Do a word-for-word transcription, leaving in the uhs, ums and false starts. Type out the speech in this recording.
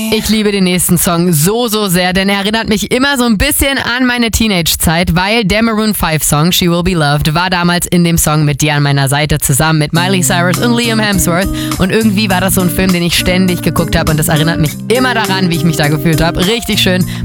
Ich liebe den nächsten Song so, so sehr, denn er erinnert mich immer so ein bisschen an meine Teenage-Zeit, weil der Maroon fünf Song She Will Be Loved war damals in dem Song mit dir an meiner Seite zusammen mit Miley Cyrus und Liam Hemsworth und irgendwie war das so ein Film, den ich ständig geguckt habe und das erinnert mich immer daran, wie ich mich da gefühlt habe. Richtig schön.